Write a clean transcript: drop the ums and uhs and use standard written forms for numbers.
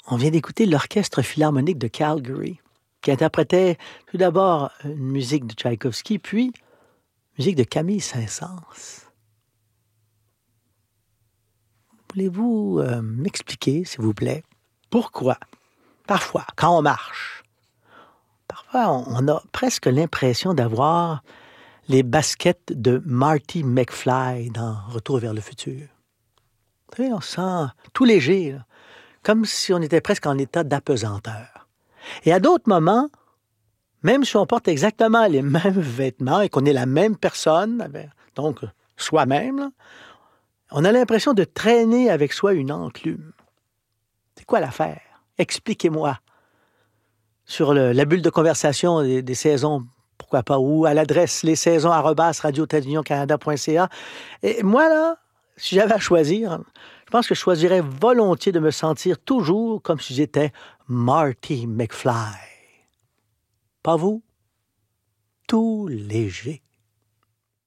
On vient d'écouter l'Orchestre philharmonique de Calgary, qui interprétait tout d'abord une musique de Tchaïkovski, puis musique de Camille Saint-Saëns. Voulez-vous m'expliquer, s'il vous plaît, pourquoi, parfois, quand on marche, parfois on a presque l'impression d'avoir les baskets de Marty McFly dans Retour vers le futur. Vous savez, on se sent tout léger, là, comme si on était presque en état d'apesanteur. Et à d'autres moments, même si on porte exactement les mêmes vêtements et qu'on est la même personne, donc soi-même, là, on a l'impression de traîner avec soi une enclume. C'est quoi l'affaire? Expliquez-moi. Sur la bulle de conversation des saisons, pourquoi pas, ou à l'adresse lessaisons@radio-canada.ca. Et moi, là, si j'avais à choisir, je pense que je choisirais volontiers de me sentir toujours comme si j'étais Marty McFly. Pas vous? Tout léger.